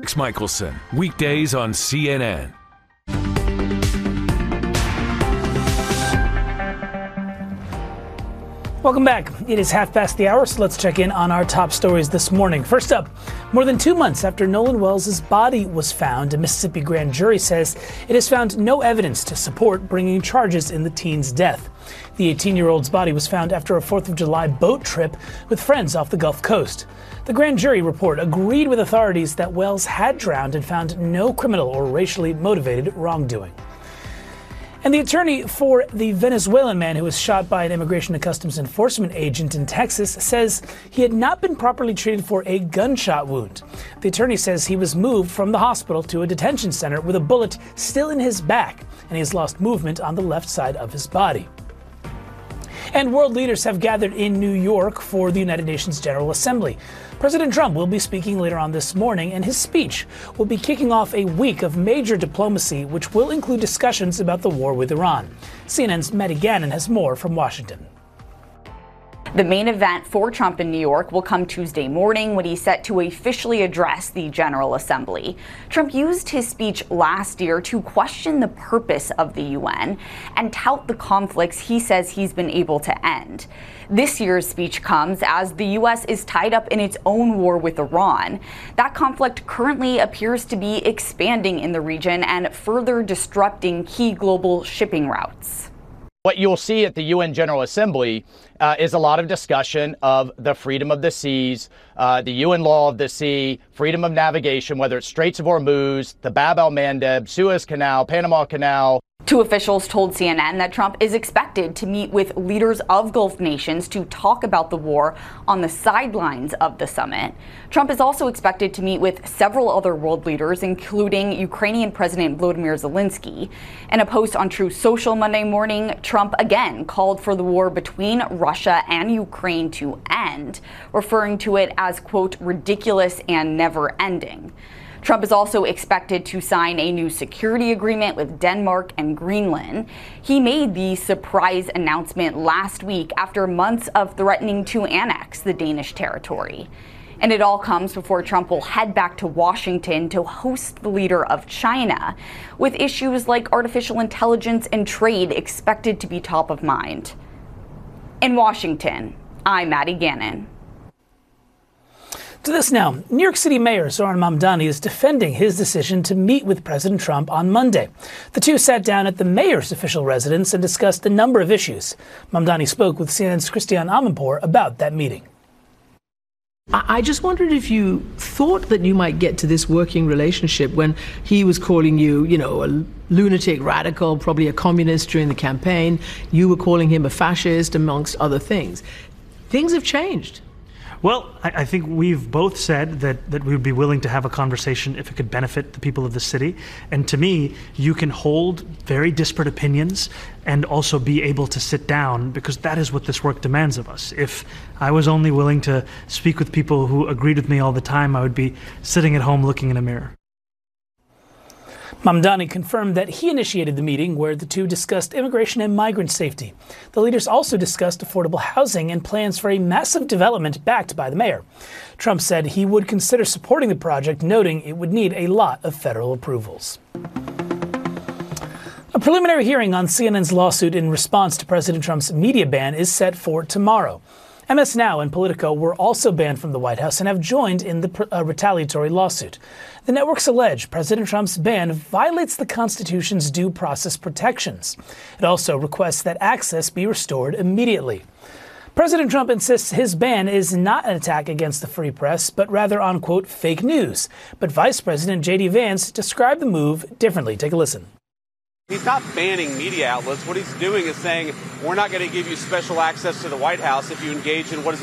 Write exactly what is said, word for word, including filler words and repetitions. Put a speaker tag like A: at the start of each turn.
A: Alex Michelson, weekdays on C N N.
B: Welcome back. It is half past the hour, so let's check in on our top stories this morning. First up, more than two months after Nolan Wells' body was found, a Mississippi grand jury says it has found no evidence to support bringing charges in the teen's death. The eighteen-year-old's body was found after a fourth of July boat trip with friends off the Gulf Coast. The grand jury report agreed with authorities that Wells had drowned and found no criminal or racially motivated wrongdoing. And the attorney for the Venezuelan man who was shot by an Immigration and Customs Enforcement agent in Texas says he had not been properly treated for a gunshot wound. The attorney says he was moved from the hospital to a detention center with a bullet still in his back, and he has lost movement on the left side of his body. And world leaders have gathered in New York for the United Nations General Assembly. President Trump will be speaking later on this morning, and his speech will be kicking off a week of major diplomacy, which will include discussions about the war with Iran. C N N's Maddie Gannon has more from Washington.
C: The main event for Trump in New York will come Tuesday morning when he's set to officially address the General Assembly. Trump used his speech last year to question the purpose of the U N and tout the conflicts he says he's been able to end. This year's speech comes as the U S is tied up in its own war with Iran. That conflict currently appears to be expanding in the region and further disrupting key global shipping routes.
D: What you'll see at the U N General Assembly uh, is a lot of discussion of the freedom of the seas, uh, the U N law of the sea, freedom of navigation, whether it's Straits of Hormuz, the Bab el-Mandeb, Suez Canal, Panama Canal.
C: Two officials told C N N that Trump is expected to meet with leaders of Gulf nations to talk about the war on the sidelines of the summit. Trump is also expected to meet with several other world leaders, including Ukrainian President Volodymyr Zelensky. In a post on Truth Social Monday morning, Trump again called for the war between Russia and Ukraine to end, referring to it as, quote, ridiculous and never ending. Trump is also expected to sign a new security agreement with Denmark and Greenland. He made the surprise announcement last week after months of threatening to annex the Danish territory. And it all comes before Trump will head back to Washington to host the leader of China, with issues like artificial intelligence and trade expected to be top of mind. In Washington, I'm Maddie Gannon.
B: To this now, New York City Mayor Zohran Mamdani is defending his decision to meet with President Trump on Monday. The two sat down at the mayor's official residence and discussed a number of issues. Mamdani spoke with C N N's Christiane Amanpour about that meeting.
E: I just wondered if you thought that you might get to this working relationship when he was calling you, you know, a lunatic radical, probably a communist during the campaign. You were calling him a fascist, amongst other things. Things have changed.
F: Well, I, I think we've both said that, that we would be willing to have a conversation if it could benefit the people of the city. And to me, you can hold very disparate opinions and also be able to sit down, because that is what this work demands of us. If I was only willing to speak with people who agreed with me all the time, I would be sitting at home looking in a mirror.
B: Mamdani confirmed that he initiated the meeting where the two discussed immigration and migrant safety. The leaders also discussed affordable housing and plans for a massive development backed by the mayor. Trump said he would consider supporting the project, noting it would need a lot of federal approvals. A preliminary hearing on C N N's lawsuit in response to President Trump's media ban is set for tomorrow. M S Now and Politico were also banned from the White House and have joined in the uh, retaliatory lawsuit. The networks allege President Trump's ban violates the Constitution's due process protections. It also requests that access be restored immediately. President Trump insists his ban is not an attack against the free press, but rather on, quote, fake news. But Vice President J D Vance described the move differently. Take a listen.
G: He's not banning media outlets. What he's doing is saying, we're not going to give you special access to the White House if you engage in what is